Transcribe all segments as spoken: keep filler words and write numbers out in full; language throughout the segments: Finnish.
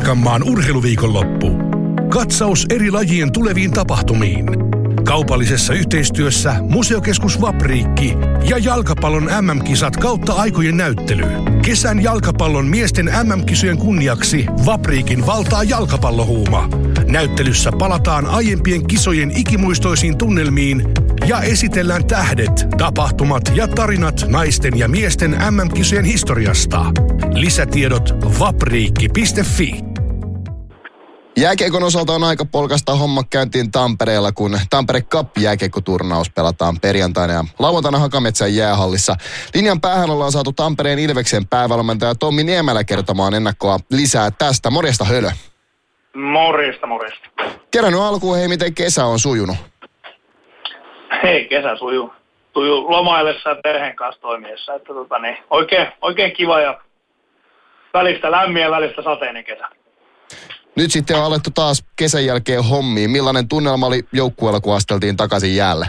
Pirkanmaan urheiluviikonloppu. Katsaus eri lajien tuleviin tapahtumiin. Kaupallisessa yhteistyössä Museokeskus Vapriikki ja jalkapallon M M-kisat kautta aikojen näyttely. Kesän jalkapallon miesten M M-kisojen kunniaksi Vapriikin valtaa jalkapallohuuma. Näyttelyssä palataan aiempien kisojen ikimuistoisiin tunnelmiin ja esitellään tähdet, tapahtumat ja tarinat naisten ja miesten M M-kisojen historiasta. Lisätiedot vapriikki piste fi. Jääkiekon osalta on aika polkasta homma käyntiin Tampereella, kun Tampere Cup-jääkiekkoturnaus pelataan perjantaina ja lauantaina Hakametsän jäähallissa. Linjan päähän ollaan saatu Tampereen Ilveksen päävalmentaja Tommi Niemelä kertomaan ennakkoa lisää tästä. Morjesta Hölö. Morjesta, morjesta. Kerran nyt alkuun, hei, miten kesä on sujunut? Hei, kesä sujuu. Sujuu lomaillessa ja perheen kanssa toimiessa. Että tota niin, oikein, oikein kiva ja välistä lämmin ja välistä sateinen kesä. Nyt sitten on alettu taas kesän jälkeen hommiin. Millainen tunnelma oli joukkueella, kun asteltiin takaisin jäälle?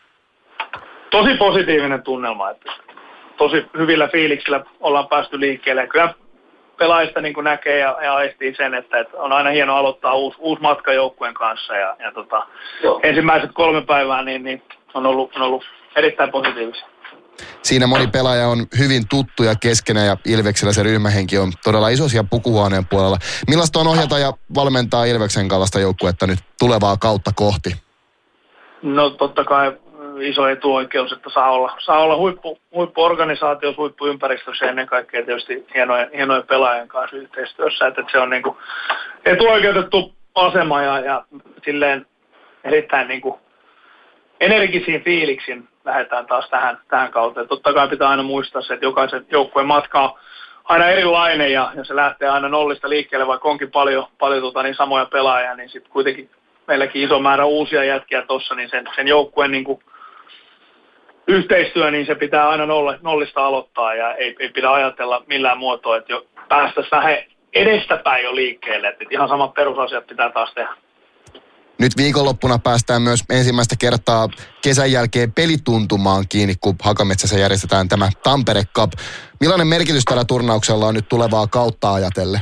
Tosi positiivinen tunnelma. Että tosi hyvillä fiiliksillä ollaan päästy liikkeelle. Kyllä pelaajista niin kuin näkee ja, ja aistii sen, että, että on aina hieno aloittaa uusi, uusi matka joukkueen kanssa. Ja, ja tota, ensimmäiset kolme päivää niin, niin on, ollut, on ollut erittäin positiivisia. Siinä moni pelaaja on hyvin tuttuja keskenään ja Ilveksellä se ryhmähenki on todella iso siellä pukuhuoneen puolella. Millaista on ohjata ja valmentaa Ilveksen kaltaista joukkuetta nyt tulevaa kautta kohti? No totta kai iso etuoikeus, että saa olla, saa olla huippu, huippuorganisaatiossa, huippuympäristössä ja ennen kaikkea tietysti hienojen, hienojen pelaajien kanssa yhteistyössä. Että se on niin kuin etuoikeutettu asema ja, ja silleen erittäin niin kuin energisin fiiliksin lähdetään taas tähän, tähän kauteen. Totta kai pitää aina muistaa se, että jokaisen joukkueen matka on aina erilainen ja, ja se lähtee aina nollista liikkeelle, vaikka onkin paljon, paljon tota, niin samoja pelaajia, niin sitten kuitenkin meilläkin iso määrä uusia jätkiä tuossa, niin sen, sen joukkueen niin kuin yhteistyö, niin se pitää aina nollista aloittaa ja ei, ei pidä ajatella millään muotoa, että jo päästäisiin vähän edestäpäin jo liikkeelle, että ihan samat perusasiat pitää taas tehdä. Nyt viikonloppuna päästään myös ensimmäistä kertaa kesän jälkeen pelituntumaan kiinni, kun Hakametsässä järjestetään tämä Tampere Cup. Millainen merkitys tällä turnauksella on nyt tulevaa kautta ajatellen?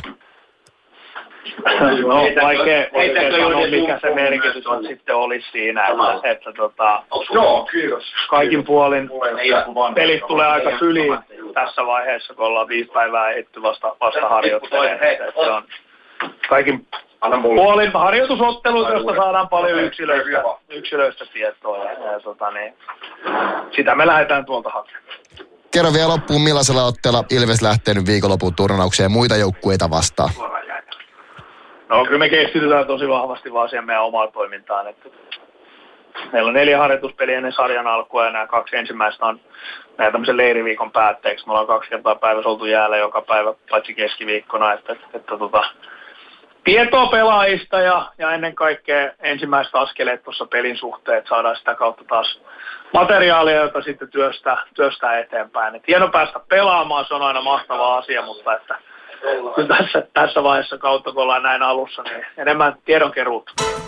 No, vaikea, vaikea sanoa, mikä se merkitys on sitten olisi siinä, että, että tota, kaikin puolin pelit tulee aika syliin tässä vaiheessa, kun ollaan viisi päivää ehditty vasta, vasta harjoittelemaan. Se on kaikin puolin harjoitusottelut, josta saadaan paljon yksilöistä, yksilöistä tietoa ja, ja tota, niin, sitä me lähdetään tuolta hakemaan. Kerro vielä loppuun, millaisella otteella Ilves lähtee nyt viikonlopun turnaukseen muita joukkueita vastaan? No kyllä me keskitytään tosi vahvasti vaan siihen meidän omaan toimintaan. Että meillä on neljä harjoituspeliä ennen sarjan alkua ja nämä kaksi ensimmäistä on näitä tämmöisen leiriviikon päätteeksi. Me ollaan kaksi kertaa päivässä oltu jäällä joka päivä, paitsi keskiviikkona. Että, että, että tota, tietoa pelaajista ja, ja ennen kaikkea ensimmäistä askeleet tuossa pelin suhteen, että saadaan sitä kautta taas materiaalia, jota sitten työstää, työstää eteenpäin. Et hieno päästä pelaamaan, se on aina mahtava asia, mutta että kyllä tässä, tässä vaiheessa kautta, kun ollaan näin alussa, niin enemmän tiedonkeruuta.